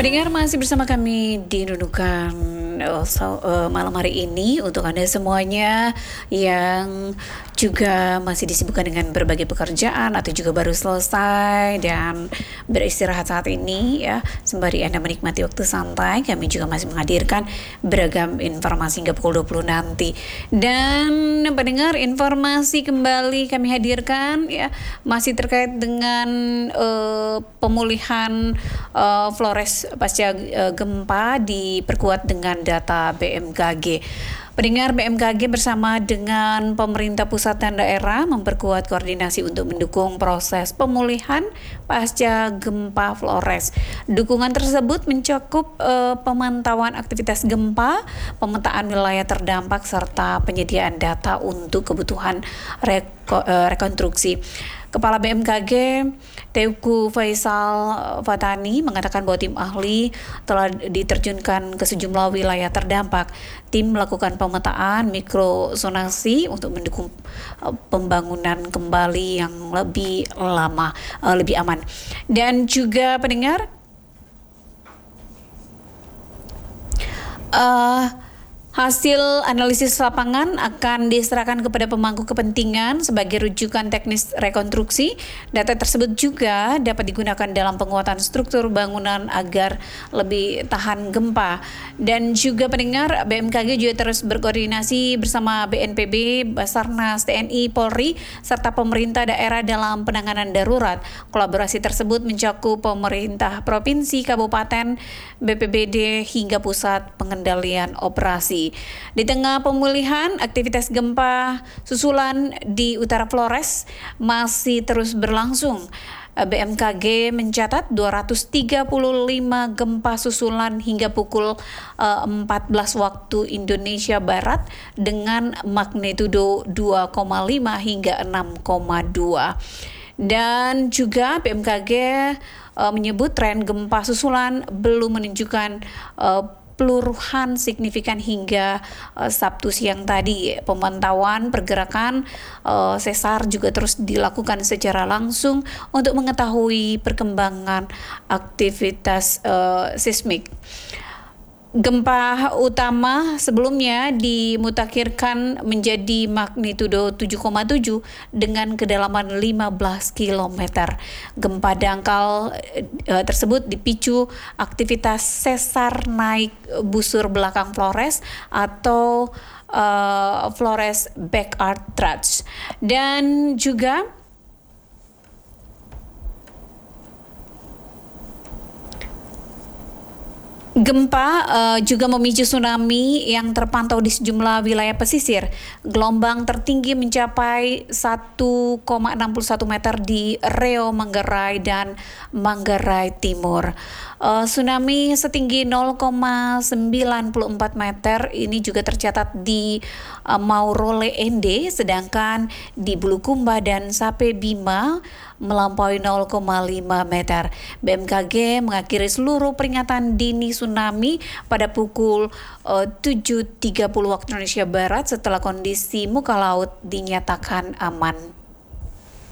Pendengar masih bersama kami di Nunukan malam hari ini untuk Anda semuanya yang juga masih disibukkan dengan berbagai pekerjaan atau juga baru selesai dan beristirahat saat ini ya, sembari Anda menikmati waktu santai. Kami juga masih menghadirkan beragam informasi hingga pukul 20 nanti. Dan pendengar, informasi kembali kami hadirkan ya, masih terkait dengan pemulihan Flores pasca gempa diperkuat dengan data BMKG. Pendengar, BMKG bersama dengan pemerintah pusat dan daerah memperkuat koordinasi untuk mendukung proses pemulihan pasca gempa Flores. Dukungan tersebut mencakup pemantauan aktivitas gempa, pemetaan wilayah terdampak, serta penyediaan data untuk kebutuhan rekonstruksi. Kepala BMKG Teuku Faisal Fatani mengatakan bahwa tim ahli telah diterjunkan ke sejumlah wilayah terdampak. Tim melakukan pemetaan mikrosonasi untuk mendukung pembangunan kembali yang lebih aman. Dan juga pendengar, hasil analisis lapangan akan diserahkan kepada pemangku kepentingan sebagai rujukan teknis rekonstruksi. Data tersebut juga dapat digunakan dalam penguatan struktur bangunan agar lebih tahan gempa. Dan juga pendengar, BMKG juga terus berkoordinasi bersama BNPB, Basarnas, TNI, Polri, serta pemerintah daerah dalam penanganan darurat. Kolaborasi tersebut mencakup pemerintah provinsi, kabupaten, BPBD, hingga pusat pengendalian operasi. Di tengah pemulihan, aktivitas gempa susulan di utara Flores masih terus berlangsung. BMKG mencatat 235 gempa susulan hingga pukul 14 waktu Indonesia Barat dengan magnitudo 2,5 hingga 6,2. Dan juga BMKG menyebut tren gempa susulan belum menunjukkan peluruhan signifikan hingga Sabtu siang tadi. Pemantauan pergerakan sesar juga terus dilakukan secara langsung untuk mengetahui perkembangan aktivitas seismik. Gempa utama sebelumnya dimutakhirkan menjadi magnitudo 7,7 dengan kedalaman 15 km. Gempa dangkal tersebut dipicu aktivitas sesar naik busur belakang Flores atau Flores Backyard Thrust. Dan juga gempa juga memicu tsunami yang terpantau di sejumlah wilayah pesisir. Gelombang tertinggi mencapai 1,61 meter di Reo Manggarai dan Manggarai Timur. Tsunami setinggi 0,94 meter ini juga tercatat di Maurole Ende, sedangkan di Bulukumba dan Sape Bima melampaui 0,5 meter. BMKG mengakhiri seluruh peringatan dini tsunami pada pukul 7.30 waktu Indonesia Barat setelah kondisi muka laut dinyatakan aman.